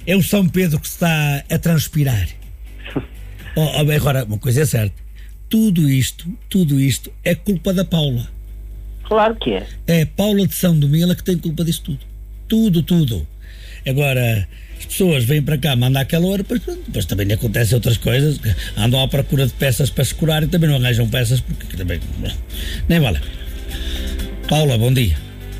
É o São Pedro que se está a transpirar. Agora, uma coisa é certa. Tudo isto é culpa da Paula. Claro que é. É a Paula de São Domingos que tem culpa disto tudo. Tudo. Agora, as pessoas vêm para cá, mandam aquela hora, depois também acontecem outras coisas, andam à procura de peças para se curar e também não arranjam peças, porque também nem vale. Paula, bom dia.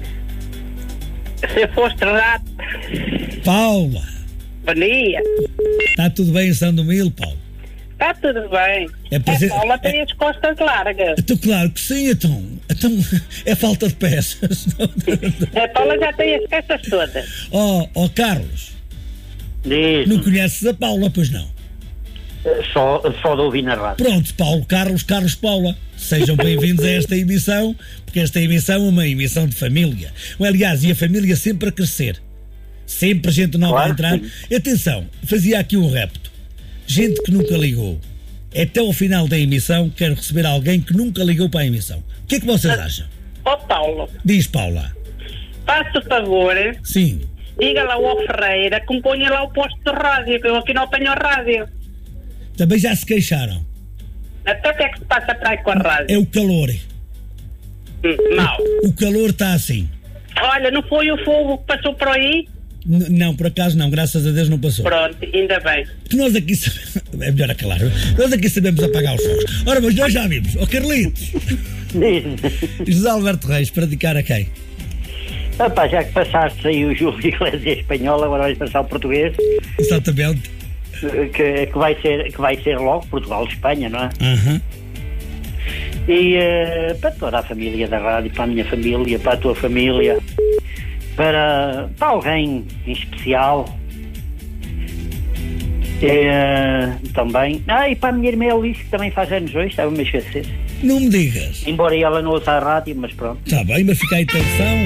Se foste rato. Paula. Bom dia. Está tudo bem em São Domingos, Paula? Está tudo bem. A Paula tem as costas largas. Então, claro que sim, então é falta de peças. A Paula já tem as peças todas. Carlos. Diz-me. Não conheces a Paula, pois não? Só de ouvir na rádio. Pronto, Paulo, Carlos, Paula. Sejam bem-vindos a esta emissão, porque esta emissão é uma emissão de família. Aliás, e a família sempre a crescer. Sempre gente nova a entrar. Atenção, fazia aqui um repto. Gente que nunca ligou. Até ao final da emissão, quero receber alguém que nunca ligou para a emissão. O que é que vocês acham? Paulo. Diz, Paula. Faça o favor. Sim. Diga lá ao Ferreira que me ponha lá o posto de rádio, que eu aqui não apanho rádio. Também já se queixaram. Até o que é que se passa para aí com a rádio? É o calor. Não. O calor está assim. Olha, não foi o fogo que passou por aí? Não, por acaso não, graças a Deus não passou. Pronto, ainda bem. Porque nós aqui sabemos, é melhor acalar, nós aqui sabemos apagar os fogos. Ora, mas nós já vimos, Carlitos. José Alberto Reis, para dedicar a quem? Opa, já que passaste aí o Júlio Iglesias espanhol, agora vais passar o português. Exatamente. Que vai ser logo Portugal-Espanha, não é? Uhum. E para toda a família da rádio, para a minha família, para a tua família, para alguém em especial, também. E para a minha irmã Alice, que também faz anos hoje, estava-me a esquecer. Não me digas. Embora ela não ouça a rádio, mas pronto. Está bem, mas fica aí atenção.